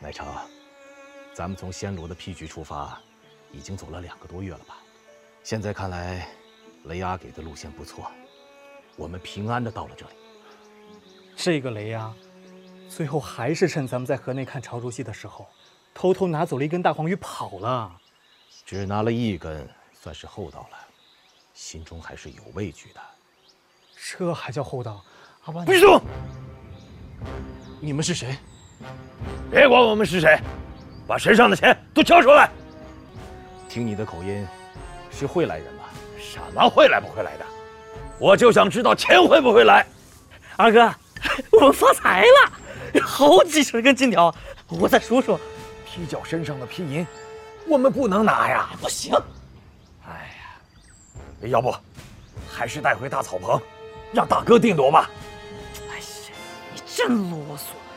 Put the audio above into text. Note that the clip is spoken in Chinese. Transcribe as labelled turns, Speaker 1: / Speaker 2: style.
Speaker 1: 奶茶，咱们从暹罗的 P 局出发，已经走了2个多月了吧？现在看来，雷阿给的路线不错，我们平安的到了这里。
Speaker 2: 这个雷阿，最后还是趁咱们在河内看朝竹戏的时候，偷偷拿走了1根大黄鱼跑了。
Speaker 1: 只拿了1根，算是厚道了，心中还是有畏惧的。
Speaker 2: 这还叫厚道？阿爸，
Speaker 3: 闭嘴！
Speaker 1: 你们是谁？
Speaker 3: 别管我们是谁，把身上的钱都交出来。
Speaker 1: 听你的口音，是会来人吧？
Speaker 3: 什么会来不会来的？我就想知道钱会不会来。
Speaker 4: 二哥，我们发财了，好几十根金条。我再数数。
Speaker 3: 皮角身上的皮银，我们不能拿呀。
Speaker 4: 不行。
Speaker 3: 哎呀，要不还是带回大草棚，让大哥定夺吧。
Speaker 4: 哎呀，你真啰嗦。